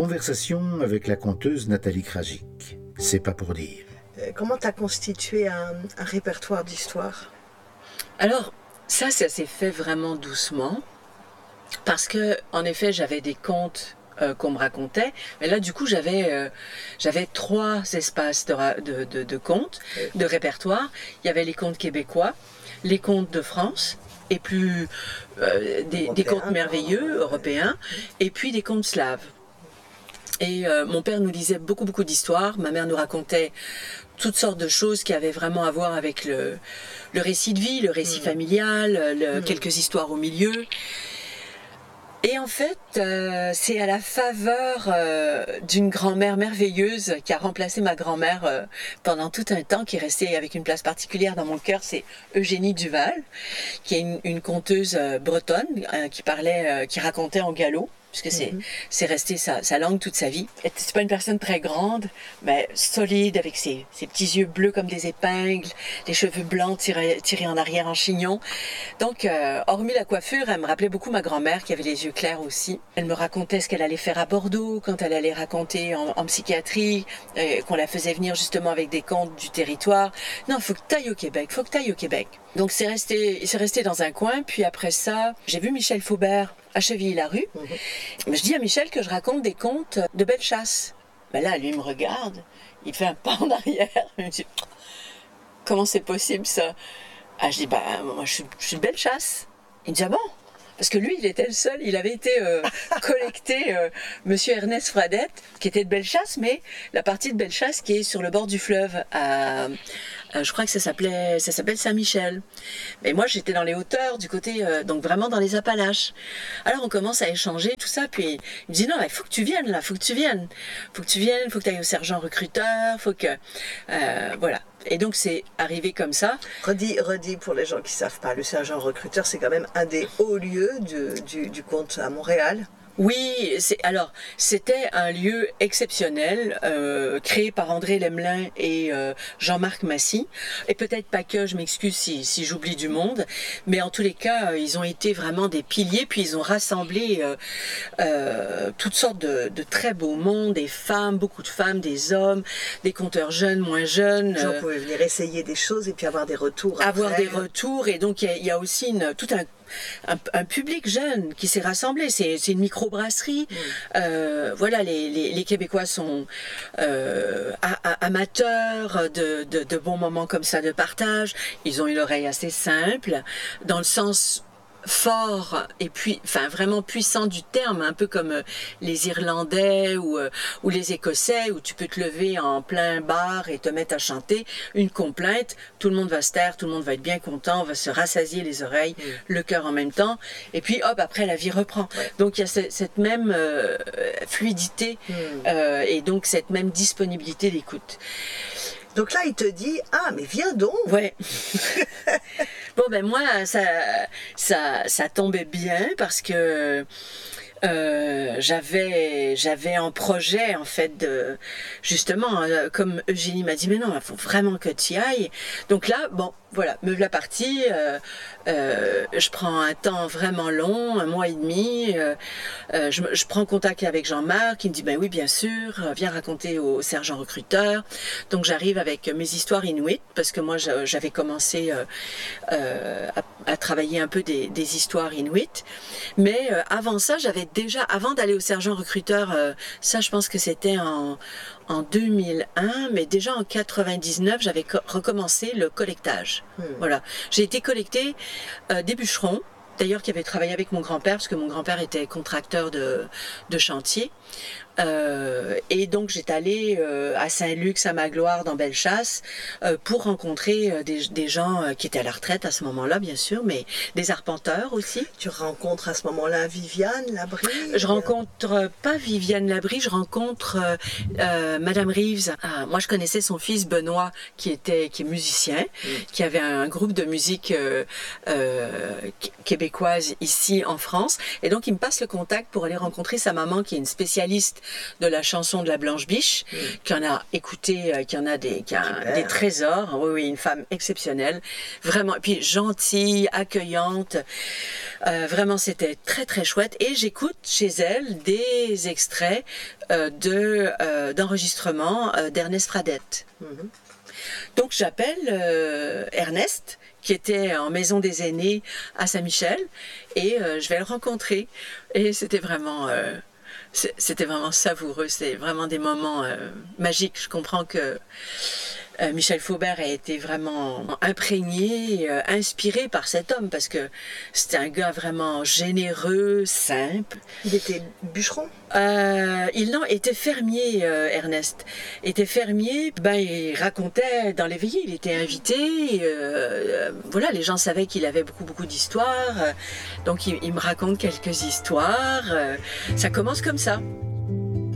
Conversation avec la conteuse Nathalie Krajicek. C'est pas pour dire. Comment tu as constitué un répertoire d'histoires? Alors, ça s'est fait vraiment doucement. Parce que, en effet, j'avais des contes qu'on me racontait. Mais là, du coup, j'avais 3 espaces de contes, de répertoire. Il y avait les contes québécois, les contes de France, et puis des contes merveilleux, européens, et puis des contes slaves. Et mon père nous lisait beaucoup d'histoires. Ma mère nous racontait toutes sortes de choses qui avaient vraiment à voir avec le récit de vie, le récit familial, quelques histoires au milieu. Et en fait, c'est à la faveur d'une grand-mère merveilleuse qui a remplacé ma grand-mère pendant tout un temps, qui est restée avec une place particulière dans mon cœur. C'est Eugénie Duval, qui est une conteuse bretonne qui racontait en gallo, puisque c'est resté sa langue toute sa vie. C'est pas une personne très grande, mais solide, avec ses petits yeux bleus comme des épingles, les cheveux blancs tirés en arrière en chignon. Donc, hormis la coiffure, elle me rappelait beaucoup ma grand-mère, qui avait les yeux clairs aussi. Elle me racontait ce qu'elle allait faire à Bordeaux, quand elle allait raconter en psychiatrie, qu'on la faisait venir justement avec des contes du territoire. Non, faut que t'ailles au Québec, faut que t'ailles au Québec. Donc, c'est resté dans un coin. Puis après ça, j'ai vu Michel Faubert à Chevilly-la-Rue. Je dis à Michel que je raconte des contes de Bellechasse. Ben là, lui, il me regarde, il fait un pas en arrière, il me dit « Comment c'est possible, ça ?» Ah, je dis « Bah, moi, je suis de Bellechasse. » Il me dit « Ah bon ?» Parce que lui, il était le seul, il avait été collecté Monsieur Ernest Fradette, qui était de Bellechasse, mais la partie de Bellechasse qui est sur le bord du fleuve, je crois que ça s'appelle Saint-Michel. Mais moi, j'étais dans les hauteurs, du côté, donc vraiment dans les Appalaches. Alors, on commence à échanger, tout ça, puis il me dit, non, il faut que tu viennes, là, faut que tu viennes, faut que tu ailles au sergent recruteur, faut que... voilà. Et donc, c'est arrivé comme ça. Redis pour les gens qui ne savent pas, le sergent recruteur, c'est quand même un des hauts lieux du conte à Montréal. Oui, c'était un lieu exceptionnel, créé par André Lemelin et Jean-Marc Massy. Et peut-être pas que, je m'excuse si j'oublie du monde, mais en tous les cas, ils ont été vraiment des piliers, puis ils ont rassemblé toutes sortes de très beaux mondes, des femmes, beaucoup de femmes, des hommes, des conteurs jeunes, moins jeunes. Les gens pouvaient venir essayer des choses et puis avoir des retours. Avoir des retours, et donc il y a aussi tout un public jeune qui s'est rassemblé. C'est une microbrasserie. Voilà, les Québécois sont amateurs de bons moments comme ça de partage. Ils ont une oreille assez simple, dans le sens fort et puis vraiment puissant du terme, un peu comme les Irlandais ou les Écossais, où tu peux te lever en plein bar et te mettre à chanter une complainte, tout le monde va se taire, tout le monde va être bien content, on va se rassasier les oreilles, le cœur en même temps, et puis hop, après la vie reprend. Donc il y a cette même fluidité et donc cette même disponibilité d'écoute. Donc là, il te dit, ah, mais viens donc. Ouais. Bon, ben moi, ça tombait bien parce que j'avais un projet, en fait, justement, comme Eugénie m'a dit, mais non, il faut vraiment que tu y ailles. Donc là, bon, voilà, me voilà partie. Je prends un temps vraiment long, 1 mois et demi. Je prends contact avec Jean-Marc, il me dit, ben oui, bien sûr, viens raconter au sergent recruteur. Donc j'arrive avec mes histoires inuites, parce que moi, j'avais commencé à travailler un peu des histoires inuites. Mais avant ça, avant d'aller au sergent recruteur, ça, je pense que c'était en 2001, mais déjà en 99, j'avais recommencé le collectage. Voilà. J'ai été collecter des bûcherons, d'ailleurs qui avaient travaillé avec mon grand-père, parce que mon grand-père était contracteur de chantier. Et donc j'étais allée à Saint-Luc, à Magloire, dans Bellechasse, pour rencontrer des gens qui étaient à la retraite à ce moment-là, bien sûr, mais des arpenteurs aussi. Tu rencontres à ce moment-là Viviane Labrie? Je rencontre pas Viviane Labrie, je rencontre Madame Reeves. Moi, je connaissais son fils Benoît, qui est musicien, qui avait un groupe de musique québécois québécoise ici en France. Et donc, il me passe le contact pour aller rencontrer sa maman, qui est une spécialiste de la chanson de la Blanche Biche, qui en a écouté, qui a des trésors. Oui, oui, une femme exceptionnelle. Vraiment, et puis gentille, accueillante. Vraiment, c'était très, très chouette. Et j'écoute chez elle des extraits d'enregistrements d'Ernest Fradette. Donc j'appelle Ernest, qui était en maison des aînés à Saint-Michel, et je vais le rencontrer. Et c'était vraiment savoureux, c'est vraiment des moments magiques. Je comprends que Michel Faubert a été vraiment imprégné, inspiré par cet homme, parce que c'était un gars vraiment généreux, simple. Il était bûcheron? Il était fermier, Ernest. Était fermier, il racontait dans les veillées, il était invité. Voilà, les gens savaient qu'il avait beaucoup d'histoires. Donc il me raconte quelques histoires. Ça commence comme ça.